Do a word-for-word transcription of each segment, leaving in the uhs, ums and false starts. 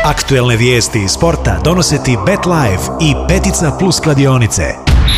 Aktuelne vijesti iz sporta donose ti BetLife i Petica Plus kladionice.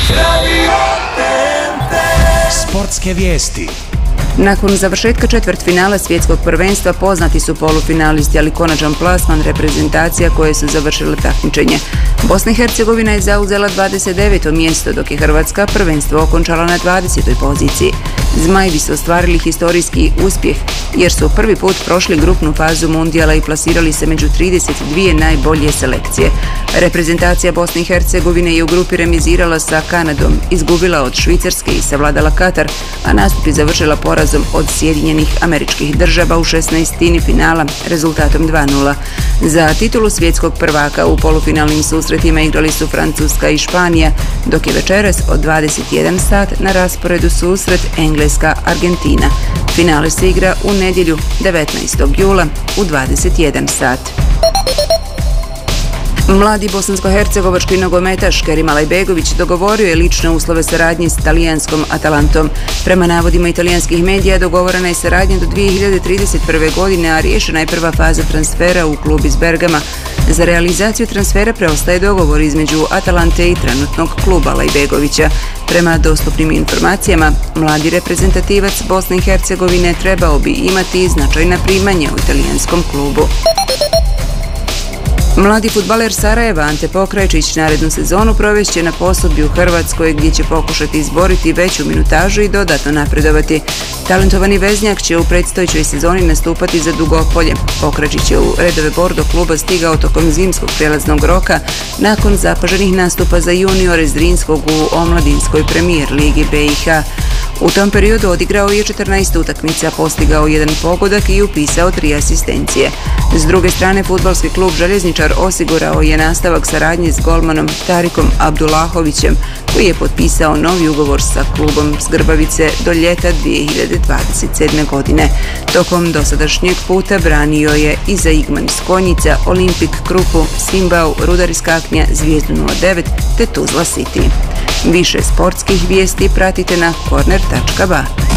Sportske vijesti. Nakon završetka četvrtfinala svjetskog prvenstva poznati su polufinalisti, ali konačan plasman reprezentacija koje su završile takmičenje. Bosna i Hercegovina je zauzela dvadeset deveto mjesto, dok je Hrvatska prvenstvo okončala na dvadesetoj poziciji. Zmajevi su ostvarili historijski uspjeh jer su prvi put prošli grupnu fazu mundijala i plasirali se među trideset dvije najbolje selekcije. Reprezentacija Bosne i Hercegovine je u grupi remizirala sa Kanadom, izgubila od Švicarske i savladala Katar, a nastup je završila porazom od Sjedinjenih Američkih Država u šesnaestini finala rezultatom dva nula. Za titulu svjetskog prvaka u polufinalnim susretima igrali su Francuska i Španija, dok je večeras od dvadeset jedan sat na rasporedu susret Engleska-Argentina. Finale se igra u nedjelju devetnaestog jula u dvadeset jedan sat. Mladi bosansko-hercegovački nogometaš Kerim Alajbegović dogovorio je lične uslove saradnje s talijanskom Atalantom. Prema navodima italijanskih medija dogovorena je saradnja do dvije hiljade trideset prve. godine, a riješena je prva faza transfera u klub iz Bergama. Za realizaciju transfera preostaje dogovor između Atalante i trenutnog kluba Alajbegovića. Prema dostupnim informacijama, mladi reprezentativac Bosne i Hercegovine trebao bi imati značajna primanja u italijanskom klubu. Mladi fudbaler Sarajeva Ante Pokrajčić narednu sezonu provešće na posudbi u Hrvatskoj, gdje će pokušati izboriti veću minutažu i dodatno napredovati. Talentovani veznjak će u predstojećoj sezoni nastupati za Dugopolje. Pokrajčić je u redove Bordo kluba stigao tokom zimskog prijelaznog roka nakon zapaženih nastupa za juniore Zrinskog u omladinskoj premijer ligi B i H. U tom periodu odigrao je četrnaest utakmica, postigao jedan pogodak i upisao tri asistencije. S druge strane, fudbalski klub Željezničar osigurao je nastavak saradnje s golmanom Tarikom Abdulahovićem, koji je potpisao novi ugovor sa klubom s Grbavice do ljeta dvije hiljade dvadeset sedme. godine. Tokom dosadašnjeg puta branio je i za Igman iz Konjica, Olimpik Krupu, Simbau, Rudar iz Kaknja, Zvijezdu nula devet te Tuzla City. Više sportskih vijesti pratite na korner tačka ba.